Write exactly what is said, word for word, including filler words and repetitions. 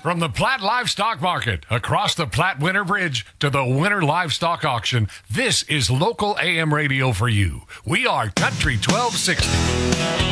From the Platte Livestock Market, across the Platte Winter Bridge to the Winter Livestock Auction, this is local A M radio for you. We are Country twelve sixty.